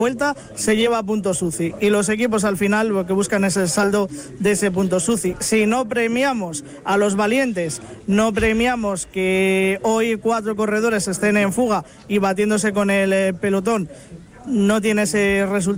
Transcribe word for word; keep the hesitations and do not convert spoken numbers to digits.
vuelta se lleva puntos suci y los equipos al final lo que buscan es el saldo de ese punto suci. Si no premiamos a los valientes, no premiamos que hoy cuatro corredores estén en fuga y batiéndose con el eh, pelotón, no tiene ese resultado